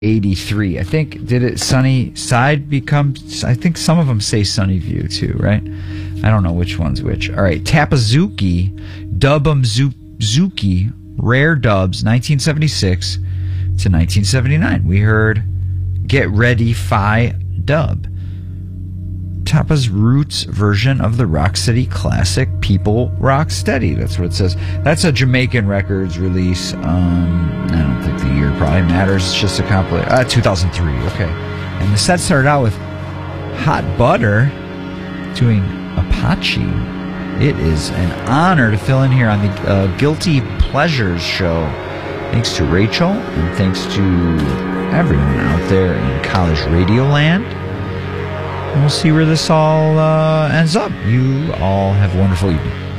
83. I think, did it Sunny Side become, I think some of them say Sunny View too, right? I don't know which one's which. All right, Tapazuki, Dubumzuki, Rare Dubs, 1976 to 1979. We heard Get Ready Fi Dub. Tapa's roots version of the Rocksteady classic People Rock Steady. That's what it says. That's a Jamaican Records release. I don't think the year probably matters. It's just a compilation. 2003. Okay. And the set started out with Hot Butter doing Apache. It is an honor to fill in here on the Guilty Pleasures show. Thanks to Rachel and thanks to everyone out there in college radio land. And we'll see where this all ends up. You all have a wonderful evening.